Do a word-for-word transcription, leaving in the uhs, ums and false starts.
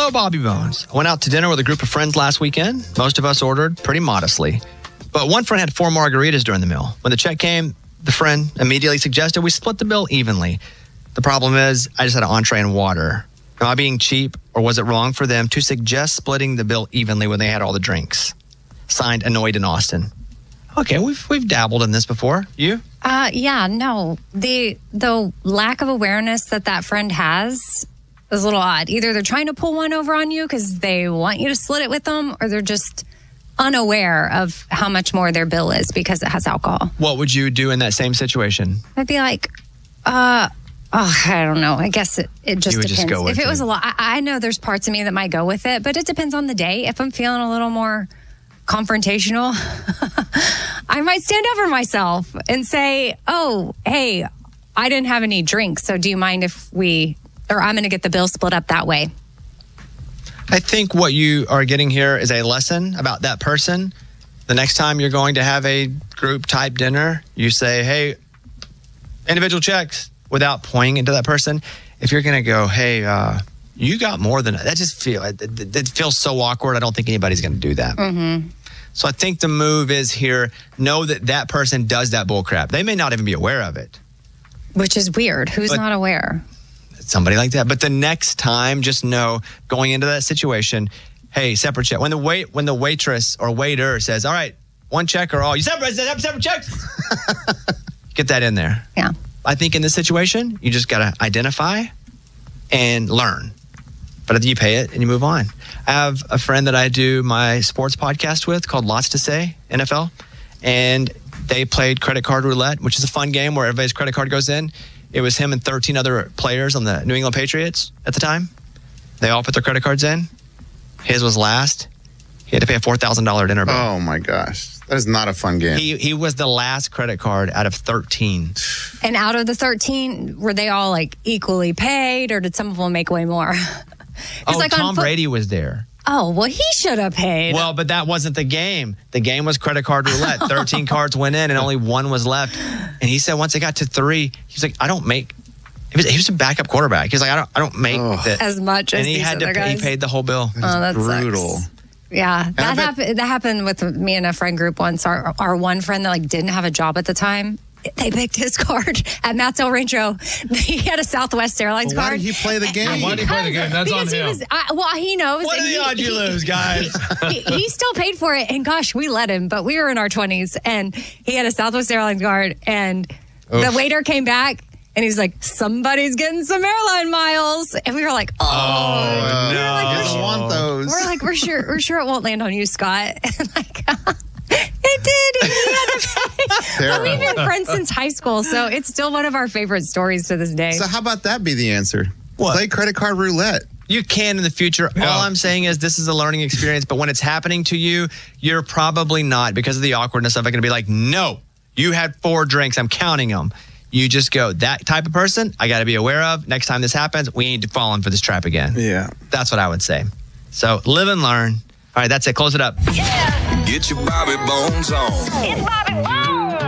Hello, Bobby Bones. I went out to dinner with a group of friends last weekend. Most of us ordered pretty modestly. But one friend had four margaritas during the meal. When the check came, the friend immediately suggested we split the bill evenly. The problem is, I just had an entree and water. Am I being cheap, or was it wrong for them to suggest splitting the bill evenly when they had all the drinks? Signed, Annoyed in Austin. Okay, we've we've dabbled in this before. You? Uh, yeah, no. The the lack of awareness that that friend has is a little odd. Either they're trying to pull one over on you because they want you to split it with them, or they're just unaware of how much more their bill is because it has alcohol. What would you do in that same situation? I'd be like, uh, oh, I don't know. I guess it, it just You would depends. just go with if it, it. was a lot, I, I know there's parts of me that might go with it, but it depends on the day. If I'm feeling a little more confrontational, I might stand up for myself and say, oh, hey, I didn't have any drinks, so do you mind if we, or I'm going to get the bill split up that way. I think what you are getting here is a lesson about that person. The next time you're going to have a group type dinner, you say, hey, individual checks, without pointing into that person. If you're going to go, hey, uh, you got more than that, just feel it, it, it feels so awkward. I don't think anybody's going to do that. Mm-hmm. So I think the move is here, know that that person does that bull crap. They may not even be aware of it. Which is weird. Who's But- not aware? Somebody like that. But the next time, just know going into that situation, hey, separate check. When the wait, when the waitress or waiter says, all right, one check or all, you separate, separate, separate checks. Get that in there. Yeah. I think in this situation, you just got to identify and learn. But you pay it and you move on. I have a friend that I do my sports podcast with called Lots to Say, N F L. And they played credit card roulette, which is a fun game where everybody's credit card goes in. It was him and thirteen other players on the New England Patriots at the time. They all put their credit cards in. His was last. He had to pay a four thousand dollars dinner bill. Oh, my gosh. That is not a fun game. He he was the last credit card out of thirteen. And out of the thirteen, were they all like equally paid, or did some of them make way more? Oh, like on Tom fo- Brady was there. Oh, well, he should have paid. Well, but that wasn't the game. The game was credit card roulette. thirteen cards went in and only one was left. And he said once it got to three, he's like, I don't make. He was, he was a backup quarterback. He's like, I don't, I don't make that as much as And he these had to other pay, he guys. paid the whole bill. Oh, that brutal. sucks. Yeah, that I bet- happened. That happened with me and a friend group once. Our our one friend that like didn't have a job at the time, they picked his card at Matt Del Rancho. He had a Southwest Airlines Well, why card. did he play the game? Why did he play the game? That's on because he him. was. I, well, he knows. What are and the he- odds you lose, guys? he, he still paid for it, and gosh, we let him. But we were in our twenties, and he had a Southwest Airlines card, and the Oof. waiter came back. And he's like, somebody's getting some airline miles. And we were like, oh, Uh, We were like, you we're don't sure- want those. We're like, we're sure, we're sure it won't land on you, Scott. And like, it did. And he had to pay. But we've been friends since high school, so it's still one of our favorite stories to this day. So how about that be the answer? What? Play credit card roulette. You can in the future. Yeah. All I'm saying is this is a learning experience, but when it's happening to you, you're probably not, because of the awkwardness of it, going to be like, no, you had four drinks. I'm counting them. You just go, that type of person, I got to be aware of. Next time this happens, we need to fall in for this trap again. Yeah. That's what I would say. So live and learn. All right, that's it. Close it up. Get your Bobby Bones on. It's Bobby Bones.